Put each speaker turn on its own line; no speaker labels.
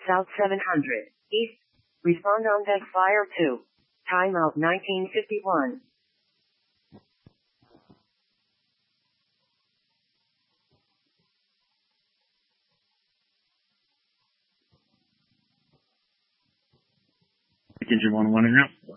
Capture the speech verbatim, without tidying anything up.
South seven hundred, East. Respond on deck fire two. Timeout nineteen fifty-one.
Engine one one and out.